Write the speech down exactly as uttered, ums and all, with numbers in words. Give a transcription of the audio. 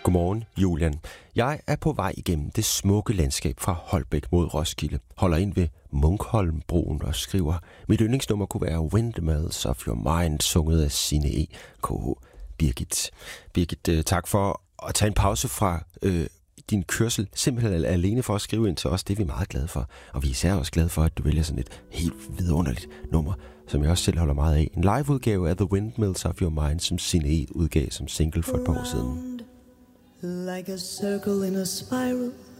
Godmorgen, Julian. Jeg er på vej igennem det smukke landskab fra Holbæk mod Roskilde. Holder ind ved Munkholmbroen og skriver, mit yndlingsnummer kunne være Windmills of Your Mind, sunget af Signe E. K H. Birgit. Birgit, tak for at tage en pause fra øh, din kørsel, simpelthen alene for at skrive ind til os. Det er vi meget glade for. Og vi er især også glade for, at du vælger sådan et helt vidunderligt nummer, som jeg også selv holder meget af. En live-udgave af The Windmills of Your Mind, som Signe E. udgav som single for et par år siden. Like a circle in a spiral,